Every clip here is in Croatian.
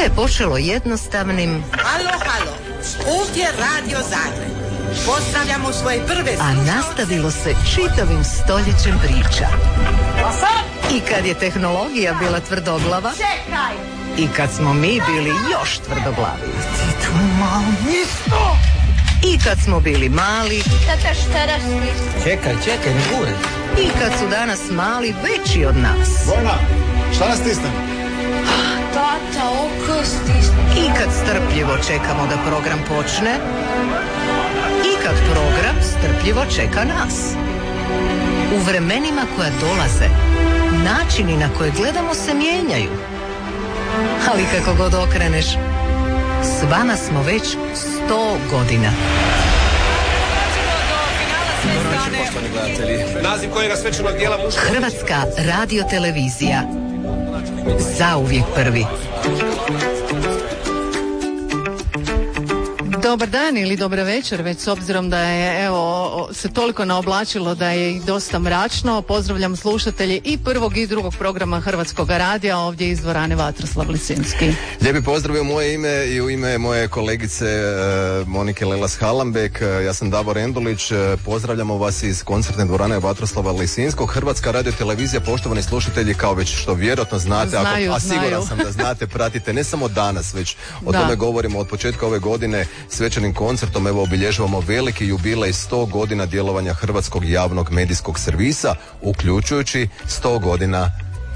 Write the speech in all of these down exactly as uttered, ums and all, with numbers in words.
je počelo jednostavnim... Halo, halo, ovdje Radio Zagreb. Pozdravljamo svoje prve... A nastavilo se čitavim stoljećem priča. I kad je tehnologija bila tvrdoglava... Čekaj! I kad smo mi bili još tvrdoglavi. Ti tu malo nisto! I kad smo bili mali... Tata, šta rastiš? Čekaj, čekaj, ne gure. I kad su danas mali veći od nas. Vojna, šta nas stisnem? Tata, oko stisnem. I kad strpljivo čekamo da program počne. I kad program strpljivo čeka nas. U vremenima koja dolaze, načini na koje gledamo se mijenjaju. Ali kako god okreneš, s vama smo već sto godina. Naziv kojega svečanog dijela muška... Hrvatska radiotelevizija. Zauvijek prvi. Dobar dan ili dobra večer, već s obzirom da je evo se toliko naoblačilo da je i dosta mračno. Pozdravljam slušatelje i prvog i drugog programa Hrvatskog radija ovdje iz dvorane Vatroslav Lisinski. Lijepi pozdrav u moje ime i u ime moje kolegice uh, Monike Lelas-Halambek. Uh, ja sam Davor Endulić. Uh, pozdravljamo vas iz koncertne dvorane Vatroslava Lisinskog. Hrvatska radiotelevizija, poštovani slušatelji, kao već što vjerojatno znate, znaju, ako, a znaju. siguran sam da znate, pratite ne samo danas, već o da. tome govorimo od početka ove godine. Svečanim koncertom evo obilježavamo veliki jubilej sto godina djelovanja Hrvatskog javnog medijskog servisa, uključujući sto godina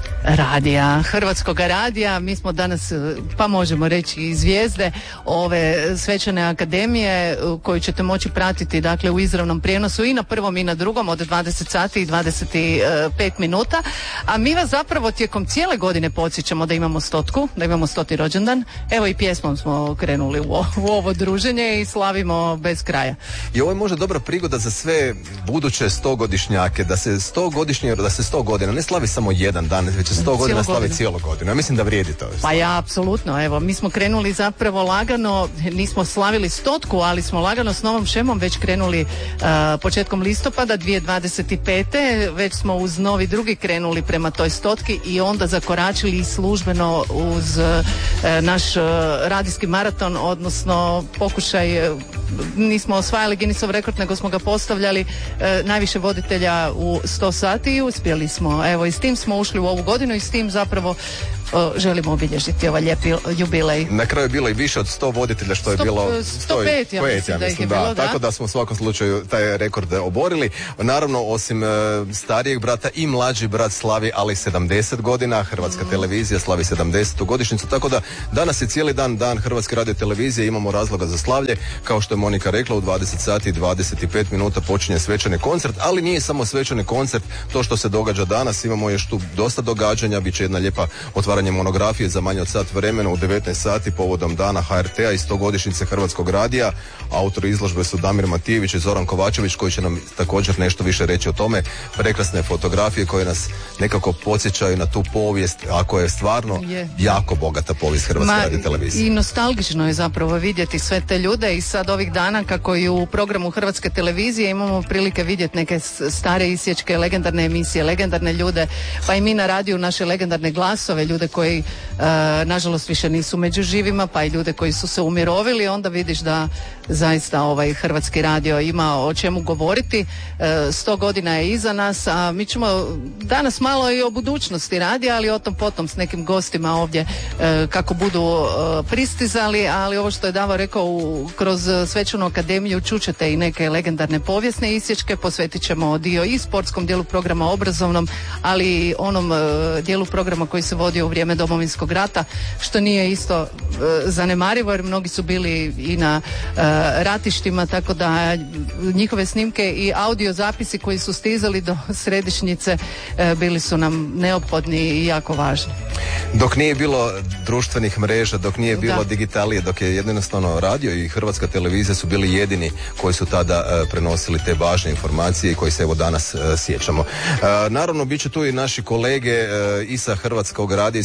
radija, Hrvatskog radija. Mi smo danas, pa možemo reći i zvijezde ove svečane akademije koju ćete moći pratiti dakle u izravnom prijenosu i na prvom i na drugom od dvadeset sati i dvadeset pet minuta. A mi vas zapravo tijekom cijele godine podsjećamo da imamo stotku, da imamo stoti rođendan. Evo i pjesmom smo krenuli u, u ovo druženje i slavimo bez kraja. I ovo je možda dobra prigoda za sve buduće stogodišnjake, da se sto godišnje, da se sto godina ne slavi samo jedan dan, već sto godina slavi cijelu godinu. Ja mislim da vrijedi to. Pa ja, apsolutno. Evo, mi smo krenuli zapravo lagano, nismo slavili stotku, ali smo lagano s novom šemom već krenuli uh, početkom listopada dvije tisuće dvadeset pete. Već smo uz novi drugi krenuli prema toj stotki i onda zakoračili službeno uz uh, naš uh, radijski maraton, odnosno pokušaj, uh, nismo osvajali Guinnessov rekord, nego smo ga postavljali uh, najviše voditelja u sto sati i uspjeli smo. Evo, i s tim smo ušli u ovu godinu i s tim zapravo o, želimo obilježiti ovaj lijepi jubilej. Na kraju je bilo i više od sto voditelja, što je sto, bilo sto pet, ja mislim, ja mislim da ih je bilo, da. Tako da smo u svakom slučaju taj rekord oborili. Naravno, osim e, starijeg brata i mlađi brat slavi, ali sedamdeset godina, Hrvatska mm. televizija slavi sedamdesetu godišnjicu, tako da danas je cijeli dan dan Hrvatske radiotelevizije, imamo razloga za slavlje. Kao što je Monika rekla, u dvadeset sati i dvadeset pet minuta počinje svečani koncert, ali nije samo svečani koncert to što se događa danas, imamo još tu dosta događanja, bit će jedna lijepa otvaranje monografije za manje od sat vremena u devetnaest sati povodom dana ha er te-a i sto godišnjice Hrvatskog radija. Autori izložbe su Damir Matijević i Zoran Kovačević, koji će nam također nešto više reći o tome. Prekrasne fotografije koje nas nekako podsjećaju na tu povijest, ako je stvarno je. jako bogata povijest Hrvatske radiotelevizije. I nostalgično je zapravo vidjeti sve te ljude i sad ovih dana kako i u programu Hrvatske televizije imamo prilike vidjeti neke stare isječke, legendarne emisije, legendarne ljude, pa i mi na radiju naše legendarne glasove, ljude koji uh, nažalost više nisu među živima, pa i ljude koji su se umirovili, onda vidiš da zaista ovaj Hrvatski radio ima o čemu govoriti. Uh, sto godina je iza nas, a mi ćemo danas malo i o budućnosti radija, ali o tom potom s nekim gostima ovdje uh, kako budu uh, pristizali, ali ovo što je Davo rekao, u, kroz svečanu akademiju čućete i neke legendarne povijesne isječke, posvetit ćemo dio i sportskom dijelu programa, obrazovnom, ali i onom uh, dijelu programa koji se vodio u vrijeme Domovinskog rata, što nije isto uh, zanemarivo, jer mnogi su bili i na uh, ratištima, tako da njihove snimke i audio zapisi koji su stizali do središnjice uh, bili su nam neophodni i jako važni. Dok nije bilo društvenih mreža, dok nije bilo da. digitalije, dok je jednostavno radio i Hrvatska televizija su bili jedini koji su tada uh, prenosili te važne informacije i koji se evo danas uh, sjećamo. Uh, naravno, bit će tu i naši kolege uh, i sa Hrvatskog radija i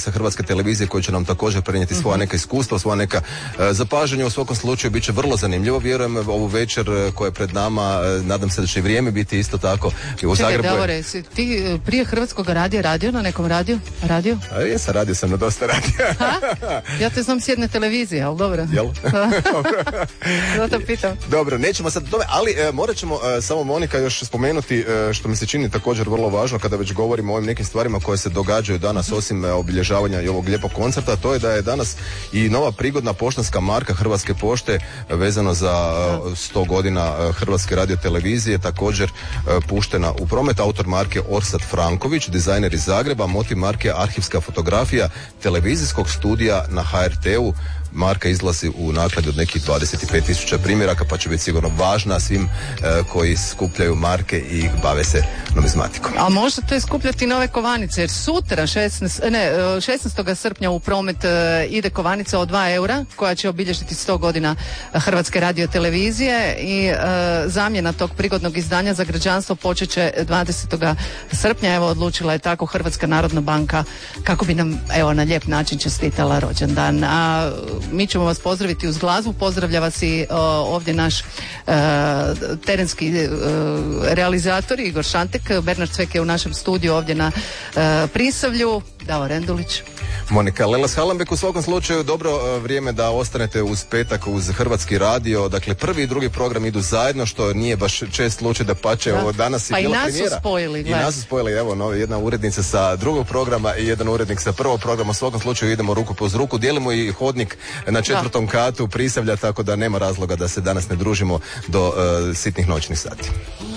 sa Hrvatske televizije koji će nam također prenijeti svoja neka iskustva, svoja neka e, zapažanja. U svakom slučaju bit će vrlo zanimljivo. Vjerujem ovu večer koja je pred nama, e, nadam se da će i vrijeme biti isto tako. I u Čekaj, Zagrebu je... Davore, si ti prije Hrvatskog radija radio na nekom radiju? Radio? A jesam, radio sam na dosta radija. Ha? Ja te znam s jedne televizije, ali dobro. Jel? Zato pitam. Dobro, nećemo sad o tome, ali e, morat ćemo e, samo Monika još spomenuti e, što mi se čini također vrlo važno kada već govorimo o ovim nekim stvarima koje se događaju danas osim e, obilježavanja i ovog lijepog koncerta, to je da je danas i nova prigodna poštanska marka Hrvatske pošte e, vezano za e, sto godina e, Hrvatske radiotelevizije također e, puštena u promet. Autor marke Orsat Franković, dizajner iz Zagreba, motiv marke arhivska fotografija televizijskog studija na ha er te-u. Marka izlazi u nakladi od nekih dvadeset pet tisuća primjeraka, pa će biti sigurno važna svim e, koji skupljaju marke i bave se numizmatikom. A možete skupljati nove kovanice, jer sutra šesnaestog ne, šesnaestog srpnja u promet e, ide kovanica od dva eura koja će obilježiti sto godina Hrvatske radiotelevizije i e, zamjena tog prigodnog izdanja za građanstvo počet će dvadesetog srpnja. Evo, odlučila je tako Hrvatska narodna banka kako bi nam, evo, na lijep način čestitala rođendan. A mi ćemo vas pozdraviti uz glazbu. Pozdravlja vas i o, ovdje naš e, terenski e, realizator Igor Šantek. Bernard Cvek je u našem studiju ovdje na e, Prisavlju. Davor Rendulić. Monika Lelas Halambek. U svakom slučaju dobro e, vrijeme da ostanete uz petak uz Hrvatski radio. Dakle, prvi i drugi program idu zajedno, što nije baš čest slučaj, da pače ovo danas i pa bila i nas premijera. su spojili. I nas su spojili, evo, no, jedna urednica sa drugog programa i jedan urednik sa prvog programa. U svakom slučaju idemo ruku poz ruku. Dijelimo i hodnik na četvrtom katu Prisavlja, tako da nema razloga da se danas ne družimo do uh, sitnih noćnih sati.